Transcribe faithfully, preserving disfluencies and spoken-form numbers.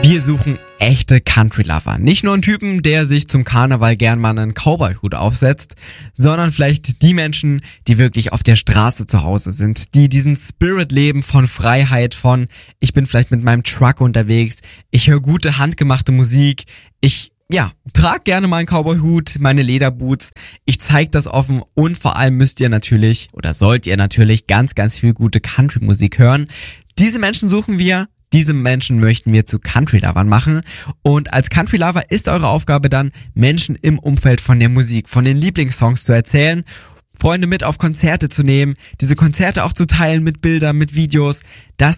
Wir suchen echte Country-Lover. Nicht nur einen Typen, der sich zum Karneval gern mal einen Cowboy-Hut aufsetzt, sondern vielleicht die Menschen, die wirklich auf der Straße zu Hause sind, die diesen Spirit leben von Freiheit, von ich bin vielleicht mit meinem Truck unterwegs, ich höre gute handgemachte Musik, ich ja, trag gerne mal einen Cowboy-Hut, meine Lederboots, ich zeig das offen und vor allem müsst ihr natürlich oder sollt ihr natürlich ganz, ganz viel gute Country-Musik hören. Diese Menschen suchen wir. Diese Menschen möchten wir zu Country-Lovern machen und als Country-Lover ist eure Aufgabe dann, Menschen im Umfeld von der Musik, von den Lieblingssongs zu erzählen, Freunde mit auf Konzerte zu nehmen, diese Konzerte auch zu teilen mit Bildern, mit Videos. Das